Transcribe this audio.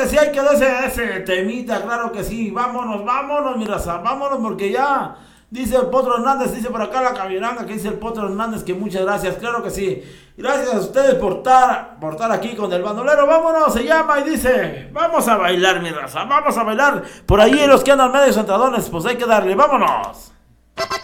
que sí, hay que darse ese temita, claro que sí. Vámonos, vámonos, mi raza, vámonos porque ya dice el Potro Hernández, dice por acá la cabiranga que dice el Potro Hernández que muchas gracias, claro que sí. Gracias a ustedes por estar aquí con el bandolero. Vámonos, se llama y dice, vamos a bailar, mi raza, vamos a bailar. Por ahí los que andan medio entradones, pues hay que darle, vámonos.